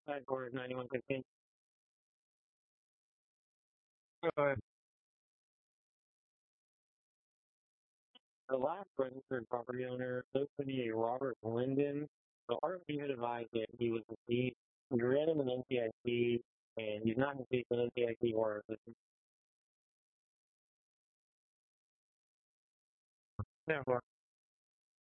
Headquarters 9115. Go ahead. The last registered property owner looks to be a Robert Linden. The RFP had advised that he was deceased. We ran him an NCIC, and he's not deceased in NCIC or our system. Therefore,